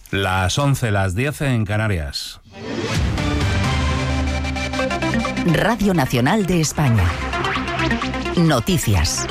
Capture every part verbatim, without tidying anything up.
Las once, las diez en Canarias. Radio Nacional de España. Noticias.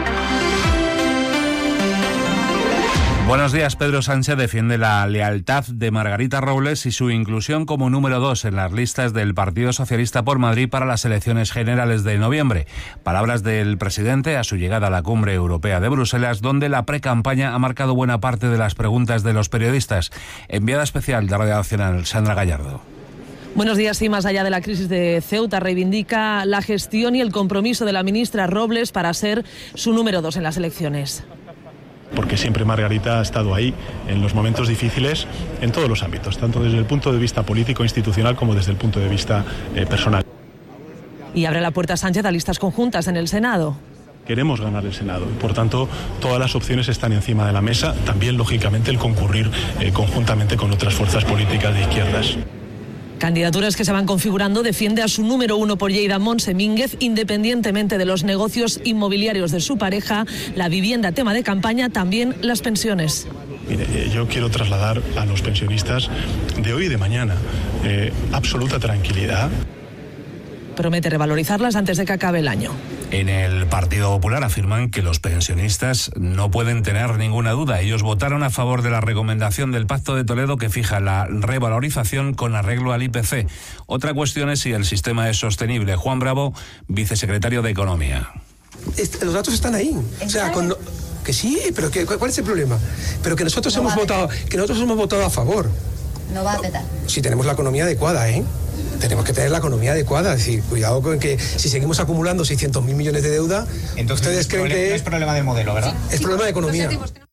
Buenos días. Pedro Sánchez defiende la lealtad de Margarita Robles y su inclusión como número dos en las listas del Partido Socialista por Madrid para las elecciones generales de noviembre. Palabras del presidente a su llegada a la Cumbre Europea de Bruselas, donde la precampaña ha marcado buena parte de las preguntas de los periodistas. Enviada especial de Radio Nacional, Sandra Gallardo. Buenos días. Y más allá de la crisis de Ceuta, reivindica la gestión y el compromiso de la ministra Robles para ser su número dos en las elecciones. Porque siempre Margarita ha estado ahí en los momentos difíciles en todos los ámbitos, tanto desde el punto de vista político, institucional, como desde el punto de vista eh, personal. Y abre la puerta Sánchez a listas conjuntas en el Senado. Queremos ganar el Senado y, por tanto, todas las opciones están encima de la mesa. También, lógicamente, el concurrir eh, conjuntamente con otras fuerzas políticas de izquierdas. Candidaturas que se van configurando. Defiende a su número uno por Lleida, Montse Mínguez, independientemente de los negocios inmobiliarios de su pareja, la vivienda tema de campaña, también las pensiones. Mire, yo quiero trasladar a los pensionistas de hoy y de mañana eh, absoluta tranquilidad. Promete revalorizarlas antes de que acabe el año. En el Partido Popular afirman que los pensionistas no pueden tener ninguna duda. Ellos votaron a favor de la recomendación del Pacto de Toledo que fija la revalorización con arreglo al I P C. Otra cuestión es si el sistema es sostenible. Juan Bravo, vicesecretario de Economía. Este, los datos están ahí. O sea, con, que sí, pero que, ¿cuál es el problema? Pero que nosotros no hemos votado, que nosotros hemos votado a favor. No va a petar. Si tenemos la economía adecuada, ¿eh? Tenemos que tener la economía adecuada, es decir, cuidado con que si seguimos acumulando seiscientos mil millones de deuda, entonces ustedes creen problema, que no es problema de modelo, ¿verdad? Es sí, problema de economía.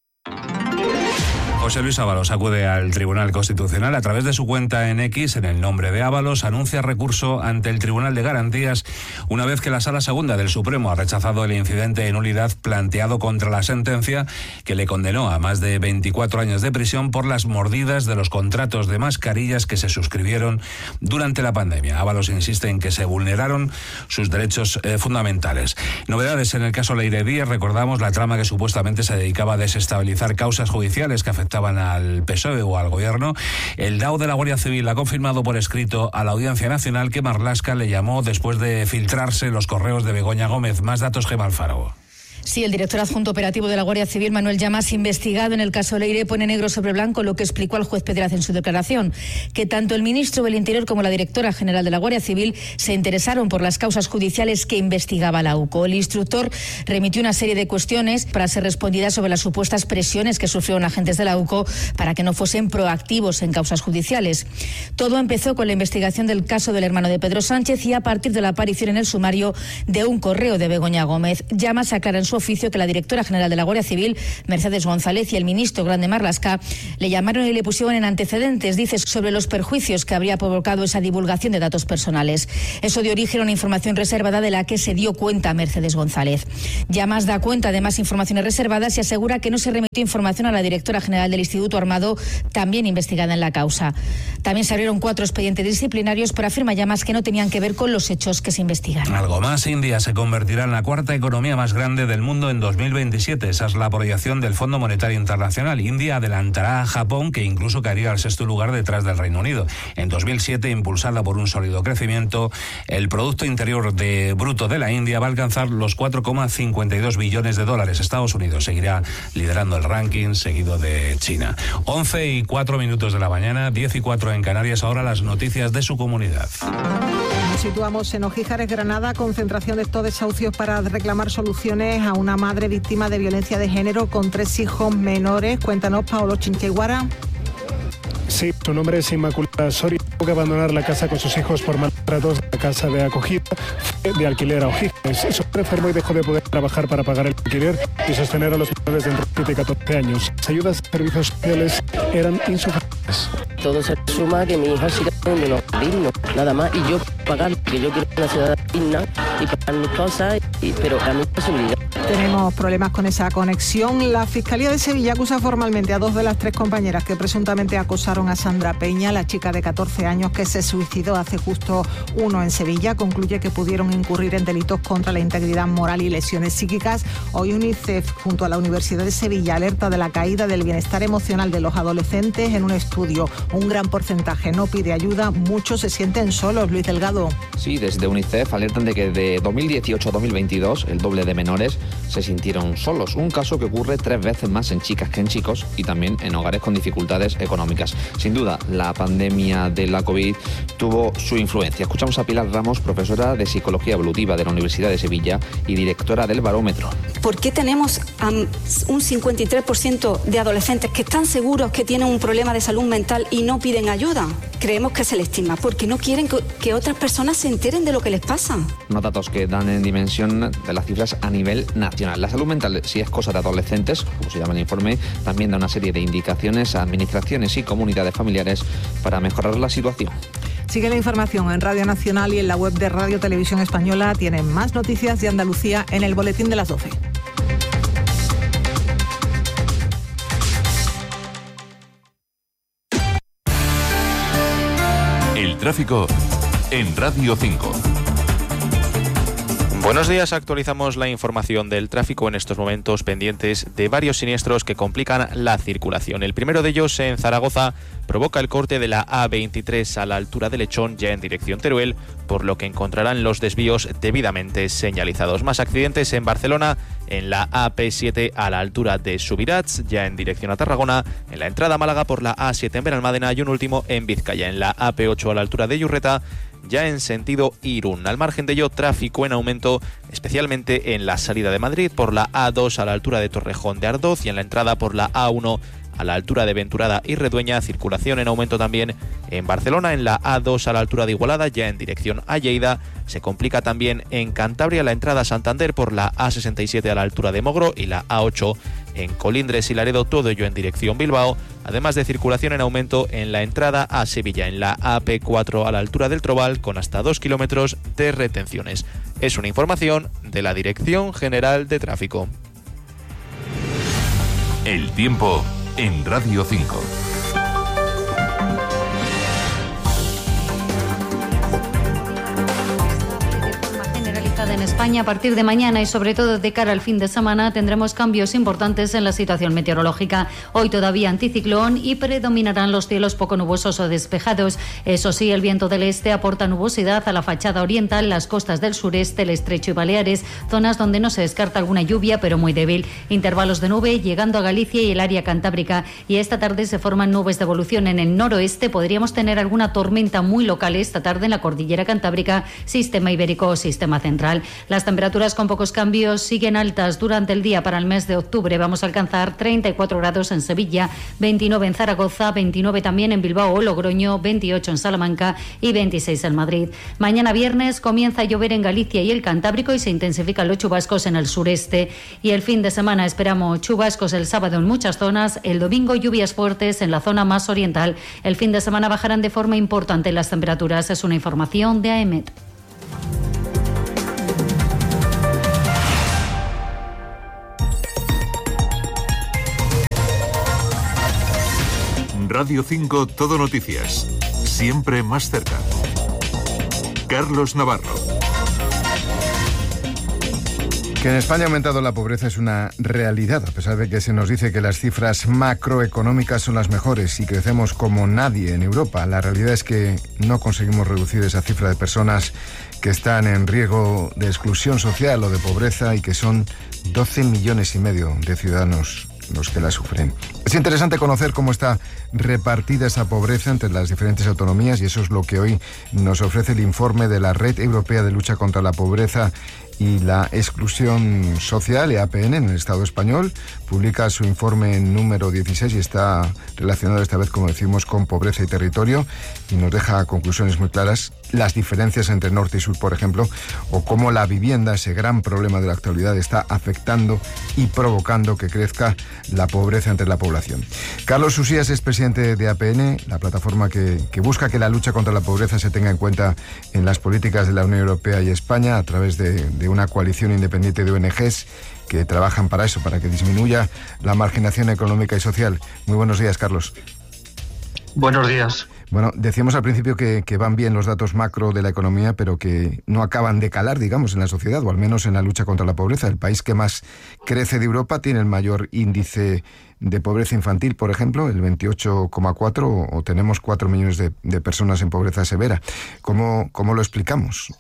José Luis Ábalos acude al Tribunal Constitucional. A través de su cuenta en X, en el nombre de Ábalos, anuncia recurso ante el Tribunal de Garantías una vez que la Sala Segunda del Supremo ha rechazado el incidente de nulidad planteado contra la sentencia que le condenó a más de veinticuatro años de prisión por las mordidas de los contratos de mascarillas que se suscribieron durante la pandemia. Ábalos insiste en que se vulneraron sus derechos eh, fundamentales. Novedades en el caso Leire Díez. Recordamos la trama que supuestamente se dedicaba a desestabilizar causas judiciales que afectaban al P S O E o al gobierno. El D A O de la Guardia Civil ha confirmado por escrito a la Audiencia Nacional que Marlaska le llamó después de filtrarse los correos de Begoña Gómez. Más datos, Gemma Alfaro. Sí, el director adjunto operativo de la Guardia Civil, Manuel Llamas, investigado en el caso Leire, pone negro sobre blanco lo que explicó al juez Pedraz en su declaración, que tanto el ministro del Interior como la directora general de la Guardia Civil se interesaron por las causas judiciales que investigaba la U C O. El instructor remitió una serie de cuestiones para ser respondidas sobre las supuestas presiones que sufrieron agentes de la U C O para que no fuesen proactivos en causas judiciales. Todo empezó con la investigación del caso del hermano de Pedro Sánchez y a partir de la aparición en el sumario de un correo de Begoña Gómez. Llamas aclara en su oficio que la directora general de la Guardia Civil, Mercedes González, y el ministro Grande Marlaska le llamaron y le pusieron en antecedentes, dice, sobre los perjuicios que habría provocado esa divulgación de datos personales. Eso dio origen a una información reservada de la que se dio cuenta Mercedes González. Llamas da cuenta de más informaciones reservadas y asegura que no se remitió información a la directora general del Instituto Armado, también investigada en la causa. También se abrieron cuatro expedientes disciplinarios, pero afirma Llamas que no tenían que ver con los hechos que se investigan. Algo más, India se convertirá en la cuarta economía más grande del mundo en dos mil veintisiete. Esa es la proyección del Fondo Monetario Internacional. India adelantará a Japón, que incluso caería al sexto lugar detrás del Reino Unido. En dos mil siete, impulsada por un sólido crecimiento, el Producto Interior de Bruto de la India va a alcanzar los cuatro coma cincuenta y dos billones de dólares. Estados Unidos seguirá liderando el ranking, seguido de China. once y cuatro minutos de la mañana, diez y cuatro en Canarias. Ahora las noticias de su comunidad. Nos situamos en Ojíjares, Granada, concentración de estos desahucios para reclamar soluciones a una madre víctima de violencia de género con tres hijos menores. Cuéntanos, Paolo Chincheguara. Sí, su nombre es Inmaculada Soria. Tuvo que abandonar la casa con sus hijos por maltratos de la casa de acogida de alquiler a Ojíjares. Su padre enfermó y dejó de poder trabajar para pagar el alquiler y sostener a los menores de entre siete y catorce años. Las ayudas de servicios sociales eran insuficientes. Todo se suma a que mi hija siga teniendo unos dignos, nada más, y yo pagar, porque yo quiero una ciudad digna y pagar mis cosas, y, pero a mi posibilidad. Tenemos problemas con esa conexión. La Fiscalía de Sevilla acusa formalmente a dos de las tres compañeras que presuntamente acosaron a Sandra Peña, la chica de catorce años que se suicidó hace justo uno en Sevilla. Concluye que pudieron incurrir en delitos contra la integridad moral y lesiones psíquicas. Hoy UNICEF, junto a la Universidad de Sevilla, alerta de la caída del bienestar emocional de los adolescentes en un estudio. Un gran porcentaje no pide ayuda, muchos se sienten solos. Luis Delgado. Sí, desde UNICEF alertan de que de dos mil dieciocho a dos mil veintidós el doble de menores se sintieron solos, un caso que ocurre tres veces más en chicas que en chicos y también en hogares con dificultades económicas. Sin duda, la pandemia de la COVID tuvo su influencia. Escuchamos a Pilar Ramos, profesora de Psicología Evolutiva de la Universidad de Sevilla y directora del Barómetro. ¿Por qué tenemos um, un cincuenta y tres por ciento de adolescentes que están seguros que tienen un problema de salud mental y no piden ayuda? Creemos que es el estigma, porque no quieren que, que otras personas se enteren de lo que les pasa. Unos datos que dan en dimensión de las cifras a nivel nacional. La salud mental, si es cosa de adolescentes, como se llama el informe, también da una serie de indicaciones a administraciones y comunidades familiares para mejorar la situación. Sigue la información en Radio Nacional y en la web de Radio Televisión Española. Tienen más noticias de Andalucía en el boletín de las doce. El tráfico en Radio cinco. Buenos días, actualizamos la información del tráfico en estos momentos pendientes de varios siniestros que complican la circulación. El primero de ellos en Zaragoza provoca el corte de la A veintitrés a la altura de Lechón, ya en dirección Teruel, por lo que encontrarán los desvíos debidamente señalizados. Más accidentes en Barcelona, en la A P siete a la altura de Subirats, ya en dirección a Tarragona, en la entrada a Málaga por la A siete en Benalmádena y un último en Vizcaya, en la A P ocho a la altura de Yurreta, ya en sentido Irún. Al margen de ello, tráfico en aumento, especialmente en la salida de Madrid por la A dos a la altura de Torrejón de Ardoz y en la entrada por la A uno a la altura de Venturada y Redueña. Circulación en aumento también en Barcelona, en la A dos a la altura de Igualada, ya en dirección a Lleida. Se complica también en Cantabria la entrada a Santander por la A sesenta y siete a la altura de Mogro y la A ocho en Colindres y Laredo, todo ello en dirección Bilbao, además de circulación en aumento en la entrada a Sevilla, en la A P cuatro a la altura del Trobal, con hasta dos kilómetros de retenciones. Es una información de la Dirección General de Tráfico. El tiempo en Radio cinco. En España, a partir de mañana y sobre todo de cara al fin de semana, tendremos cambios importantes en la situación meteorológica. Hoy todavía anticiclón y predominarán los cielos poco nubosos o despejados. Eso sí, el viento del este aporta nubosidad a la fachada oriental, las costas del sureste, el Estrecho y Baleares, zonas donde no se descarta alguna lluvia, pero muy débil. Intervalos de nube llegando a Galicia y el área cantábrica. Y esta tarde se forman nubes de evolución en el noroeste. Podríamos tener alguna tormenta muy local esta tarde en la cordillera cantábrica, sistema ibérico o sistema central. Las temperaturas con pocos cambios siguen altas durante el día. Para el mes de octubre vamos a alcanzar treinta y cuatro grados en Sevilla, veintinueve en Zaragoza, veintinueve también en Bilbao o Logroño, veintiocho en Salamanca y veintiséis en Madrid. Mañana viernes comienza a llover en Galicia y el Cantábrico y se intensifican los chubascos en el sureste. Y el fin de semana esperamos chubascos el sábado en muchas zonas, el domingo lluvias fuertes en la zona más oriental. El fin de semana bajarán de forma importante las temperaturas. Es una información de A E M E T. Radio cinco Todo Noticias. Siempre más cerca. Carlos Navarro. Que en España ha aumentado la pobreza es una realidad, a pesar de que se nos dice que las cifras macroeconómicas son las mejores y crecemos como nadie en Europa. La realidad es que no conseguimos reducir esa cifra de personas que están en riesgo de exclusión social o de pobreza y que son doce millones y medio de ciudadanos los que la sufren. Es interesante conocer cómo está repartida esa pobreza entre las diferentes autonomías y eso es lo que hoy nos ofrece el informe de la Red Europea de Lucha contra la Pobreza y la Exclusión Social, E A P N, en el Estado español. Publica su informe número dieciséis y está relacionado esta vez, como decimos, con pobreza y territorio y nos deja conclusiones muy claras. Las diferencias entre norte y sur, por ejemplo, o cómo la vivienda, ese gran problema de la actualidad, está afectando y provocando que crezca la pobreza entre la población. Carlos Usías es presidente de A P N, la plataforma que, que busca que la lucha contra la pobreza se tenga en cuenta en las políticas de la Unión Europea y España a través de, de de una coalición independiente de O N Ges que trabajan para eso, para que disminuya la marginación económica y social. Muy buenos días, Carlos. Buenos días. Bueno, decíamos al principio que, que van bien los datos macro de la economía, pero que no acaban de calar, digamos, en la sociedad, o al menos en la lucha contra la pobreza. El país que más crece de Europa tiene el mayor índice de pobreza infantil, por ejemplo, el veintiocho coma cuatro, o, o tenemos cuatro millones de, de personas en pobreza severa. ¿Cómo, cómo lo explicamos?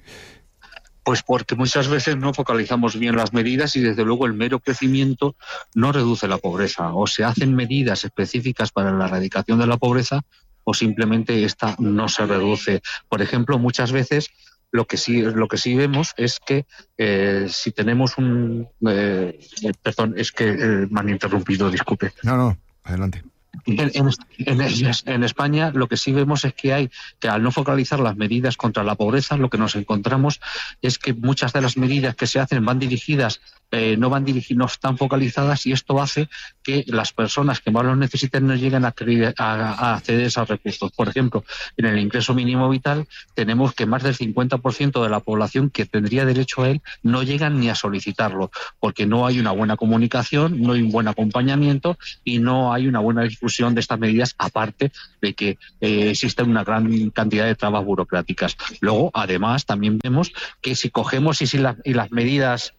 Pues porque muchas veces no focalizamos bien las medidas y desde luego el mero crecimiento no reduce la pobreza. O se hacen medidas específicas para la erradicación de la pobreza o simplemente esta no se reduce. Por ejemplo, muchas veces lo que sí lo que sí vemos es que eh, si tenemos un... Eh, eh, perdón, es que eh, me han interrumpido, disculpe. No, no, adelante. En, en, en, en España lo que sí vemos es que hay que al no focalizar las medidas contra la pobreza, lo que nos encontramos es que muchas de las medidas que se hacen van dirigidas, eh, no van dirigidas, no están focalizadas, y esto hace que las personas que más lo necesiten no lleguen a, a, a acceder a esos recursos. Por ejemplo, en el ingreso mínimo vital tenemos que más del cincuenta por ciento de la población que tendría derecho a él no llegan ni a solicitarlo, porque no hay una buena comunicación, no hay un buen acompañamiento y no hay una buena difusión de estas medidas, aparte de que eh, existe una gran cantidad de trabas burocráticas. Luego, además, también vemos que si cogemos y si la, y las medidas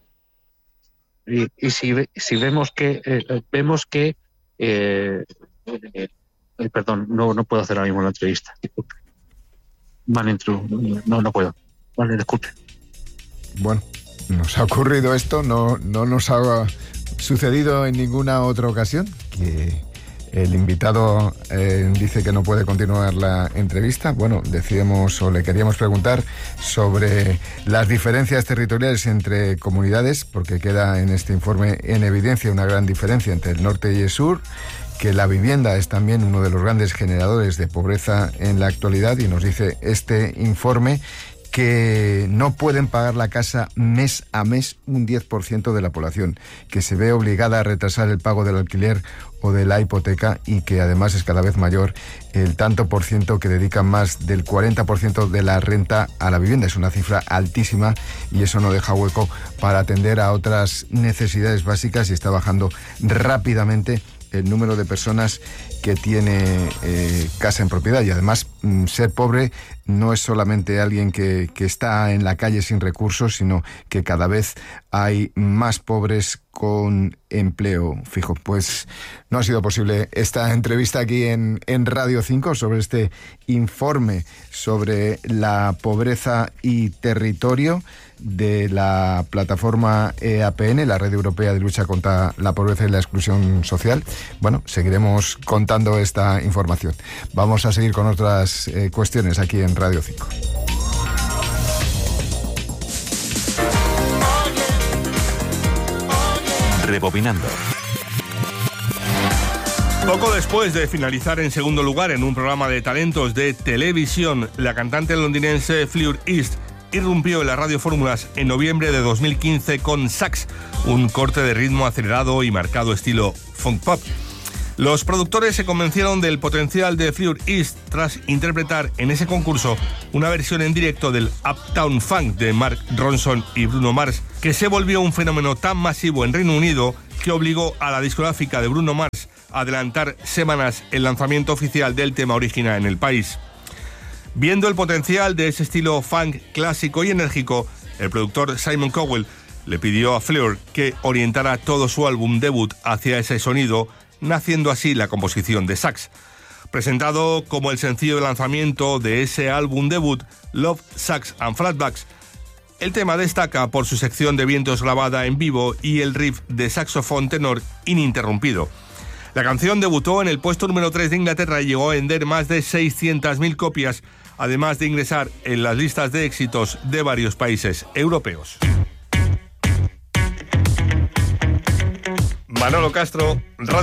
y, y si, si vemos que eh, vemos que eh, eh, eh, perdón, no no puedo hacer ahora mismo la entrevista. Disculpe. Vale, no no puedo. Vale, disculpe. Bueno, nos ha ocurrido esto, no no nos ha sucedido en ninguna otra ocasión que el invitado eh, dice que no puede continuar la entrevista. Bueno, decíamos o le queríamos preguntar sobre las diferencias territoriales entre comunidades, porque queda en este informe en evidencia una gran diferencia entre el norte y el sur, que la vivienda es también uno de los grandes generadores de pobreza en la actualidad, y nos dice este informe que no pueden pagar la casa mes a mes un diez por ciento de la población, que se ve obligada a retrasar el pago del alquiler o de la hipoteca, y que además es cada vez mayor el tanto por ciento que dedican más del cuarenta por ciento de la renta a la vivienda. Es una cifra altísima y eso no deja hueco para atender a otras necesidades básicas, y está bajando rápidamente el número de personas que tiene eh, casa en propiedad. Y además, mm, ser pobre no es solamente alguien que, que está en la calle sin recursos, sino que cada vez hay más pobres con empleo fijo. Pues no ha sido posible esta entrevista aquí en, en Radio cinco sobre este informe sobre la pobreza y territorio de la plataforma E A P N, la Red Europea de Lucha contra la Pobreza y la Exclusión Social. Bueno, seguiremos contando esta información. Vamos a seguir con otras eh, cuestiones aquí en Radio cinco. Rebobinando. Poco después de finalizar en segundo lugar en un programa de talentos de televisión, la cantante londinense Fleur East irrumpió en las radiofórmulas en noviembre de dos mil quince con Sax, un corte de ritmo acelerado y marcado estilo funk pop. Los productores se convencieron del potencial de Fleur East tras interpretar en ese concurso una versión en directo del Uptown Funk de Mark Ronson y Bruno Mars, que se volvió un fenómeno tan masivo en Reino Unido que obligó a la discográfica de Bruno Mars a adelantar semanas el lanzamiento oficial del tema original en el país. Viendo el potencial de ese estilo funk clásico y enérgico, el productor Simon Cowell le pidió a Fleur que orientara todo su álbum debut hacia ese sonido, naciendo así la composición de Sax. Presentado como el sencillo de lanzamiento de ese álbum debut, Love, Sax and Flatbacks, el tema destaca por su sección de vientos grabada en vivo y el riff de saxofón tenor ininterrumpido. La canción debutó en el puesto número tres de Inglaterra y llegó a vender más de seiscientas mil copias, además de ingresar en las listas de éxitos de varios países europeos. Manolo Castro, Radio